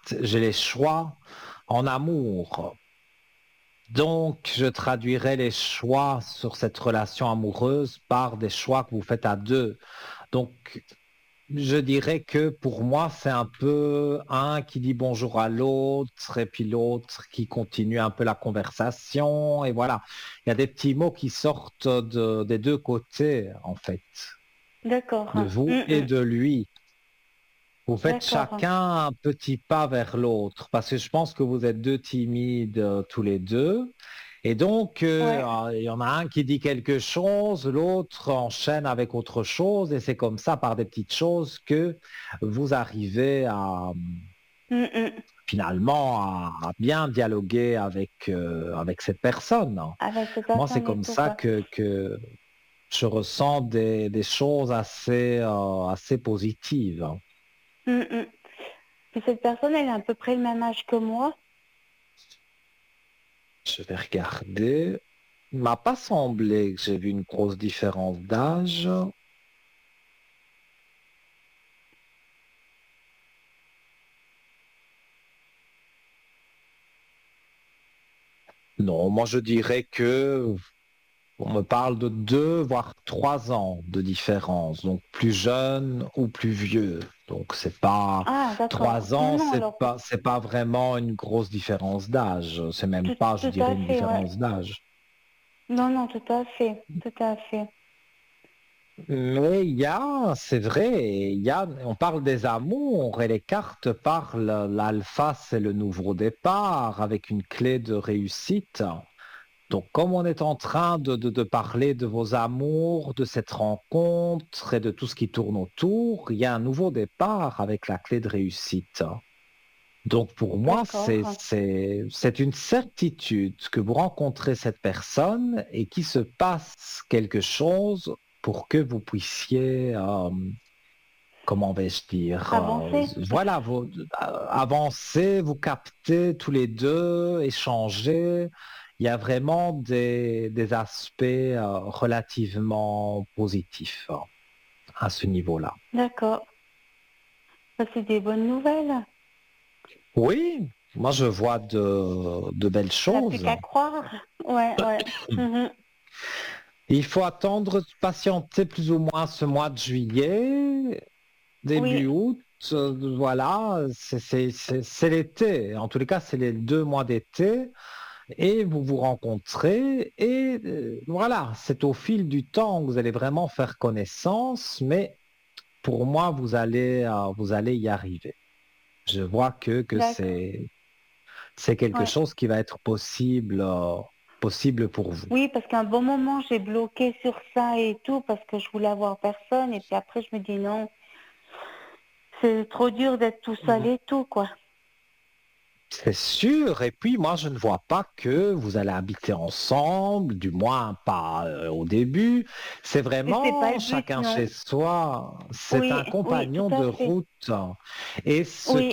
j'ai les choix en amour. Donc, je traduirais les choix sur cette relation amoureuse par des choix que vous faites à deux. Donc, je dirais que pour moi, c'est un peu un qui dit bonjour à l'autre et puis l'autre qui continue un peu la conversation. Et voilà, il y a des petits mots qui sortent des deux côtés, en fait, D'accord. de vous et de lui. Vous faites D'accord. chacun un petit pas vers l'autre parce que je pense que vous êtes deux timides tous les deux. Et donc, Ouais. il y en a un qui dit quelque chose, l'autre enchaîne avec autre chose, et c'est comme ça, par des petites choses, que vous arrivez à Mm. finalement à bien dialoguer avec cette personne. Avec cette Moi, c'est personne et comme tout, ça quoi. que je ressens des choses assez positives. Mm. Puis cette personne, elle a à peu près le même âge que moi. Je vais regarder. Il m'a pas semblé que j'ai vu une grosse différence d'âge. Non, moi je dirais que on me parle de 2 voire 3 ans de différence, donc plus jeune ou plus vieux. Donc c'est pas Ah, d'accord. trois Non, ans, non, alors, c'est pas vraiment une grosse différence d'âge. C'est même pas, je tout dirais, à une fait, ouais. différence d'âge. Non, non, tout à fait, tout à fait. Mais il y a, c'est vrai, on parle des amours et les cartes parlent, l'alpha, c'est le nouveau départ avec une clé de réussite. Donc, comme on est en train de parler de vos amours, de cette rencontre et de tout ce qui tourne autour, il y a un nouveau départ avec la clé de réussite. Donc, pour moi, D'accord. c'est une certitude que vous rencontrez cette personne et qu'il se passe quelque chose pour que vous puissiez, comment vais-je dire, Avancer. voilà, avancer, vous capter tous les deux, échanger. Il y a vraiment des aspects relativement positifs à ce niveau-là. D'accord. Ça, c'est des bonnes nouvelles. Oui, moi je vois de belles On n'a plus choses. qu'à croire. Ouais, ouais. Mhm. Il faut attendre, patienter plus ou moins ce mois de juillet, début Oui, août. Voilà, c'est l'été. En tous les cas, c'est les 2 mois d'été. Et vous vous rencontrez. Et voilà, c'est au fil du temps que vous allez vraiment faire connaissance. Mais pour moi, vous allez y arriver. Je vois que d'accord. c'est quelque Ouais. chose qui va être possible, possible pour vous. Oui, parce qu'un bon moment, j'ai bloqué sur ça et tout, parce que je voulais avoir personne. Et puis après, je me dis non, c'est trop dur d'être tout seul et tout, quoi. C'est sûr, et puis moi je ne vois pas que vous allez habiter ensemble, du moins pas au début. C'est C'est pas vraiment le but, chacun chez non. soi, c'est Oui, un oui, tout compagnon de à fait. route. Et ce Oui.